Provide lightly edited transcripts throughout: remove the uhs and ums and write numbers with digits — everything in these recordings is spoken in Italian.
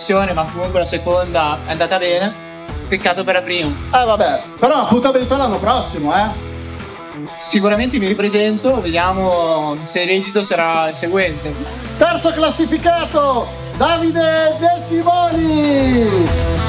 pressione, ma comunque la seconda è andata bene. Peccato per la prima. Vabbè, però appuntamento l'anno prossimo, Sicuramente mi ripresento, vediamo se l'esito sarà il seguente. Terzo classificato, Davide De Simoni.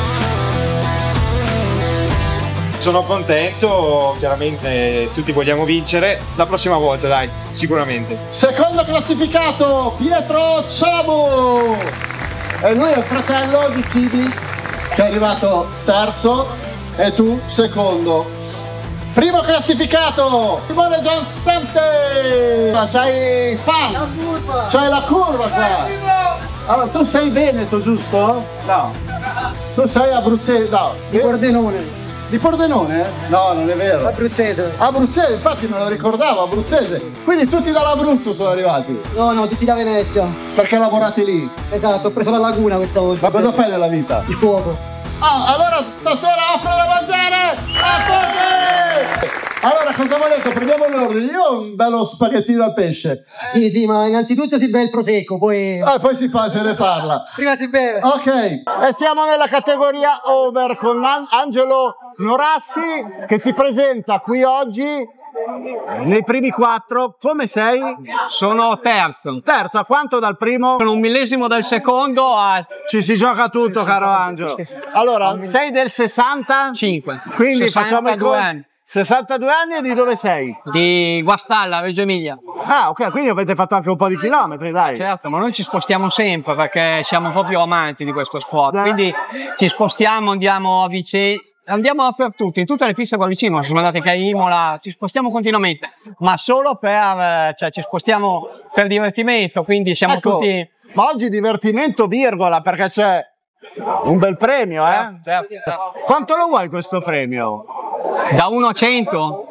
Sono contento, chiaramente tutti vogliamo vincere. La prossima volta, dai, sicuramente. Secondo classificato, Pietro Ciabo. E lui è il fratello di Chidi, che è arrivato terzo, e tu secondo. Primo classificato, Simone Giansante. C'hai fan, c'hai la curva qua. Allora, tu sei veneto, giusto? No. Tu sei abruzzese, no. Di Pordenone. Di Pordenone? No, non è vero. Abruzzese. Abruzzese, infatti me lo ricordavo, abruzzese. Quindi tutti dall'Abruzzo sono arrivati. No, tutti da Venezia. Perché lavorate lì? Esatto, ho preso la laguna questa volta. Ma cosa fai nella vita? Il fuoco. Allora stasera offro da mangiare a tutti! Allora, cosa volete? Prendiamo l'ordine. Io ho un bello spaghettino al pesce. Sì, ma innanzitutto si beve il prosecco, poi... Poi se ne parla. Prima si beve. Ok, e siamo nella categoria over con Angelo Norassi, che si presenta qui oggi nei primi 4. Come sei? Sono terzo. Terzo, a quanto dal primo? Sono 1 millesimo dal secondo a Ci si gioca tutto, caro Angelo. Allora, sei del 60? 5. Quindi facciamo i 62 anni. 62 anni, e di dove sei? Di Guastalla, Reggio Emilia. Ah, ok, quindi avete fatto anche un po' di chilometri, dai. Certo, ma noi ci spostiamo sempre perché siamo proprio amanti di questo sport. Quindi ci spostiamo, andiamo a Vicenza. Andiamo dappertutto, in tutte le piste qua vicino, siamo andati a Imola, ci spostiamo continuamente, ma solo per, cioè ci spostiamo per divertimento, quindi siamo tutti... Ma oggi divertimento virgola, perché c'è un bel premio, Certo. Quanto lo vuoi questo premio? Da 1 a 100?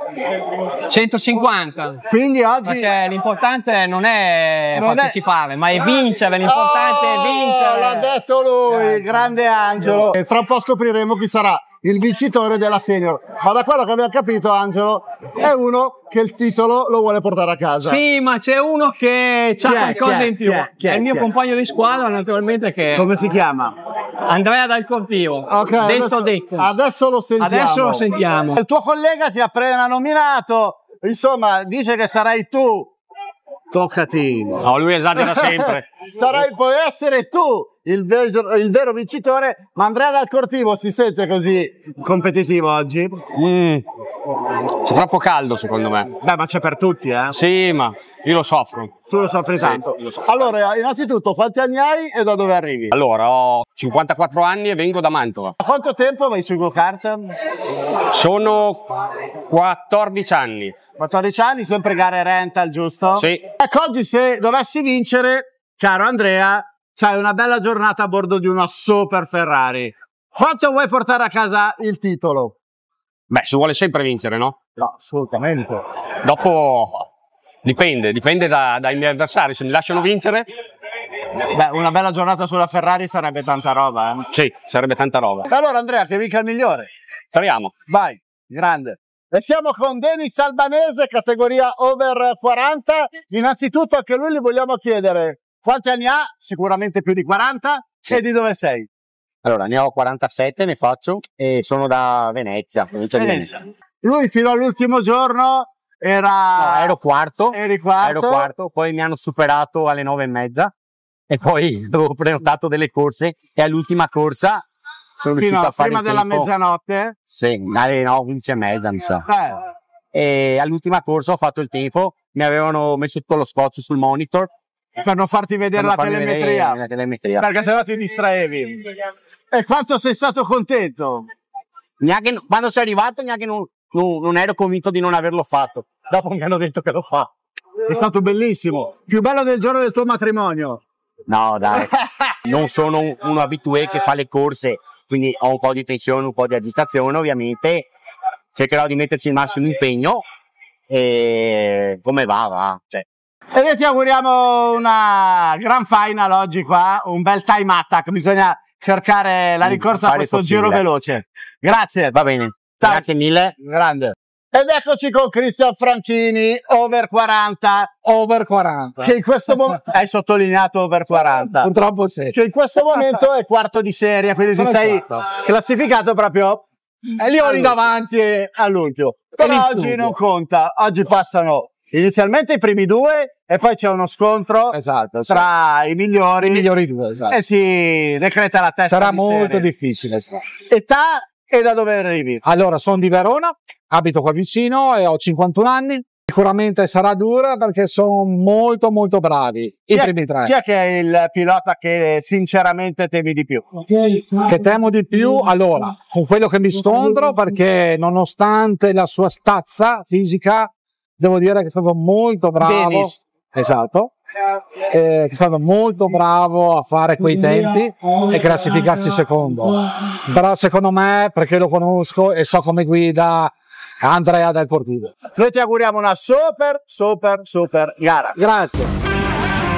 150. Quindi oggi... Perché l'importante non è partecipare, ma è vincere, l'importante è vincere. L'ha detto lui, grande Angelo. E tra un po' scopriremo chi sarà il vincitore della senior. Ma da quello che abbiamo capito, Angelo, è uno che il titolo lo vuole portare a casa. Sì, ma c'è uno che ha qualcosa in più. È il mio compagno di squadra, naturalmente, che... Come si chiama? Andrea Dal Cortio. Ok, adesso lo sentiamo. Adesso lo sentiamo. Il tuo collega ti ha appena nominato, insomma, dice che sarai tu. Toccati. No, lui esagera sempre. Puoi essere tu il vero vincitore, ma Andrea Dal Cortivo si sente così competitivo oggi? C'è troppo caldo, secondo me. Beh, ma c'è per tutti, Sì, ma io lo soffro. Tu lo soffri tanto. Lo soffro. Allora, innanzitutto, quanti anni hai e da dove arrivi? Allora, ho 54 anni e vengo da Mantova. Da quanto tempo vai sui go-kart? Sono 14 anni. 14 anni, sempre gare rental, giusto? Sì. Ecco, oggi se dovessi vincere, caro Andrea, c'hai una bella giornata a bordo di una super Ferrari. Quanto vuoi portare a casa il titolo? Beh, si vuole sempre vincere, no? No, assolutamente. Dopo dipende dai miei avversari, se mi lasciano vincere. Beh, una bella giornata sulla Ferrari sarebbe tanta roba, Sì, sarebbe tanta roba. Allora Andrea, che vinca il migliore. Speriamo. Vai, grande. E siamo con Denis Albanese, categoria over 40. Innanzitutto anche lui gli vogliamo chiedere quanti anni ha, sicuramente più di 40, e di dove sei? Allora, ne ho 47, ne faccio, e sono da Venezia, provincia di Venezia. Lui fino all'ultimo giorno No, ero quarto. Eri quarto. Ero quarto, poi mi hanno superato alle 9:30 e poi avevo prenotato delle corse e all'ultima corsa sono riuscito a fare prima il della tempo. Mezzanotte? Sì, alle 11:30 mi sa. E all'ultima corsa ho fatto il tempo, mi avevano messo tutto lo scotch sul monitor per non farti vedere la telemetria. La telemetria. Perché sennò ti distraevi. E quanto sei stato contento? Neanche, quando sei arrivato neanche non ero convinto di non averlo fatto. Dopo mi hanno detto che lo fa. È stato bellissimo. Più bello del giorno del tuo matrimonio. No, dai. Non sono uno habitué che fa le corse, quindi ho un po' di tensione, un po' di agitazione, ovviamente. Cercherò di metterci il massimo impegno e come va. Cioè. E noi ti auguriamo una gran final oggi qua, un bel time attack. Bisogna cercare la ricorsa a questo giro veloce. Grazie. Va bene. Ciao. Grazie mille. Grande. Ed eccoci con Cristian Franchini, over 40. Over 40. Che in questo momento hai sottolineato over 40. Purtroppo sì. Che in questo momento è quarto di serie, quindi ti sei classificato proprio E lì ho lì davanti all'ultimo. Però in oggi studio. non conta, oggi passano inizialmente i primi due e poi c'è uno scontro Esatto, sì. tra i migliori, I migliori due, esatto. e si decreta la testa Sarà di molto serie. difficile. Esatto. Età e da dove arrivi? Allora, sono di Verona, abito qua vicino e ho 51 anni. Sicuramente sarà dura perché sono molto molto bravi i primi tre. Chi è che è il pilota che sinceramente temi di più? Che temo di più? Allora, con quello che mi scontro, perché nonostante la sua stazza fisica, devo dire che è stato molto bravo. Dennis. Esatto. È stato molto bravo a fare quei tempi e classificarsi secondo. Però secondo me, perché lo conosco e so come guida, Andrea del Portivo. Noi ti auguriamo una super gara. Grazie.